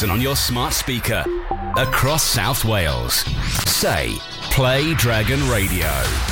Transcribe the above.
listen on your smart speaker across South Wales. Say, Play Dragon Radio.